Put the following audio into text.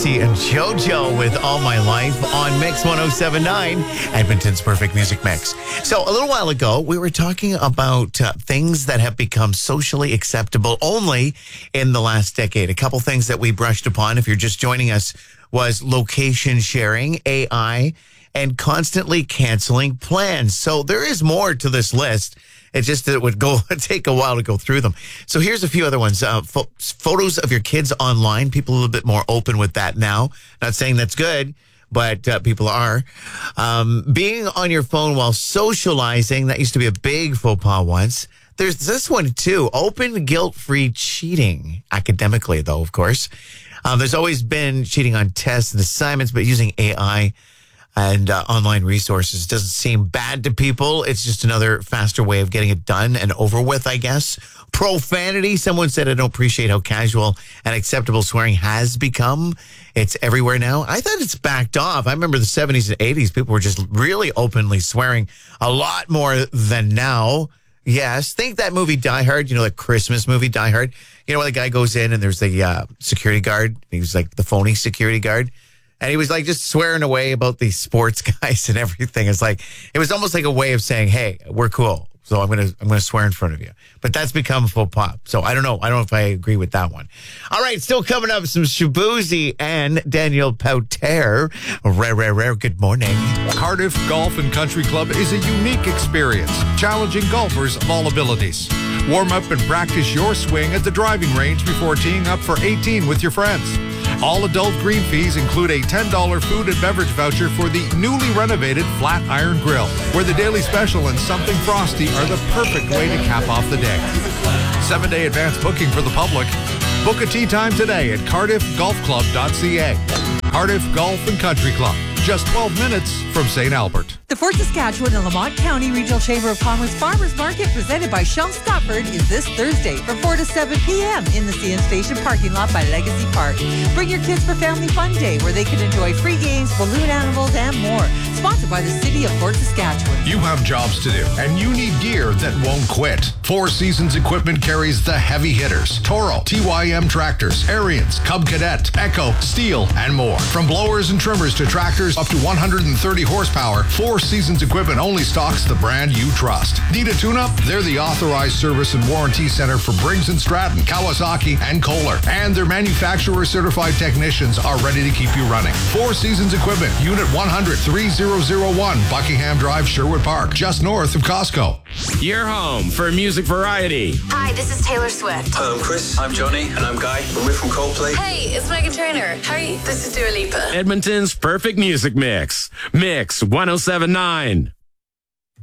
Casey and JoJo with All My Life on Mix 107.9, Edmonton's perfect music mix. So a little while ago, we were talking about things that have become socially acceptable only in the last decade. A couple things that we brushed upon, if you're just joining us, was location sharing, AI, and constantly canceling plans. So there is more to this list. It just it would take a while to go through them. So here's a few other ones. Photos of your kids online. People are a little bit more open with that now. Not saying that's good, but people are. Being on your phone while socializing. That used to be a big faux pas once. There's this one too. Open guilt-free cheating. Academically, though, of course. There's always been cheating on tests and assignments, but using AI and online resources doesn't seem bad to people. It's just another faster way of getting it done and over with, I guess. Profanity. Someone said, I don't appreciate how casual and acceptable swearing has become. It's everywhere now. I thought it's backed off. I remember the 70s and 80s. People were just really openly swearing a lot more than now. Yes. Think that movie Die Hard, the Christmas movie Die Hard. You know, where the guy goes in and there's the security guard. He was like the phony security guard. And he was like just swearing away about these sports guys and everything. It's like, it was almost like a way of saying, hey, we're cool. So I'm gonna swear in front of you. But that's become faux pas. So I don't know. I don't know if I agree with that one. All right, still coming up, some Shabuzi and Daniel Pauter. Rare. Good morning. Cardiff Golf and Country Club is a unique experience, challenging golfers of all abilities. Warm up and practice your swing at the driving range before teeing up for 18 with your friends. All adult green fees include a $10 food and beverage voucher for the newly renovated Flat Iron Grill, where the daily special and something frosty are the perfect way to cap off the day. 7-day advance booking for the public. Book a tee time today at cardiffgolfclub.ca. Cardiff Golf and Country Club, just 12 minutes from St. Albert. The Fort Saskatchewan and Lamont County Regional Chamber of Commerce Farmers Market presented by Shelf Stopford is this Thursday from 4 to 7 p.m. in the CN Station parking lot by Legacy Park. Bring your kids for Family Fun Day where they can enjoy free games, balloon animals, and more. Sponsored by the City of Fort Saskatchewan. You have jobs to do, and you need gear that won't quit. Four Seasons Equipment carries the heavy hitters. Toro, TYM tractors, Ariens, Cub Cadet, Echo, Steel, and more. From blowers and trimmers to tractors up to 130 horsepower, Four Seasons Equipment only stocks the brand you trust. Need a tune-up? They're the authorized service and warranty center for Briggs & Stratton, Kawasaki, and Kohler. And their manufacturer-certified technicians are ready to keep you running. Four Seasons Equipment, Unit 100-3001, Buckingham Drive, Sherwood Park, just north of Costco. You're home for music variety. Hi, this is Taylor Swift. Hi, I'm Chris. I'm Johnny. And I'm Guy. And we're from Coldplay. Hey, it's Meghan Trainor. How are you? This is Dua Lipa. Edmonton's perfect music mix. Mix 107.9.